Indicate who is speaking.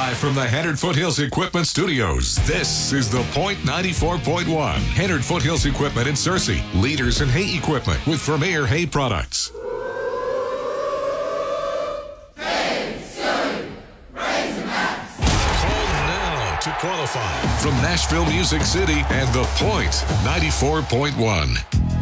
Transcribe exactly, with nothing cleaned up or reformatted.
Speaker 1: Live from the Hennard Foothills Equipment Studios, this is The Point ninety-four point one. Hennard Foothills Equipment in Searcy. Leaders in hay equipment with Vermeer Hay Products. To qualify from Nashville Music City and The Point ninety-four point one.